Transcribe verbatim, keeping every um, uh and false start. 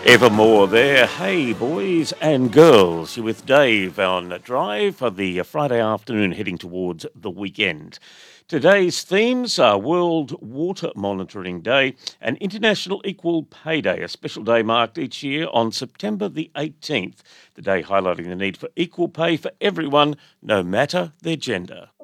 Evermore there. Hey, boys and girls. You're with Dave on Drive for the Friday afternoon heading towards the weekend. Today's themes are World Water Monitoring Day and International Equal Pay Day, a special day marked each year on September the eighteenth. The day highlighting the need for equal pay for everyone, no matter their gender.